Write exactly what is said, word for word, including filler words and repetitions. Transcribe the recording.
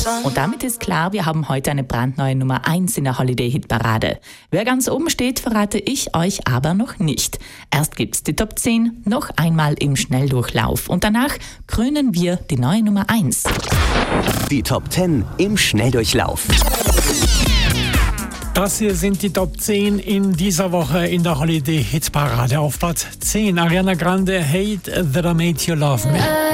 Und damit ist klar, wir haben heute eine brandneue Nummer eins in der Holiday-Hit-Parade. Wer ganz oben steht, verrate ich euch aber noch nicht. Erst gibt's die Top zehn, noch einmal im Schnelldurchlauf. Und danach krönen wir die neue Nummer eins. Die Top zehn im Schnelldurchlauf. Das hier sind die Top zehn in dieser Woche in der Holiday-Hit-Parade. Auf Platz zehn Ariana Grande, Hate That I Made You Love Me.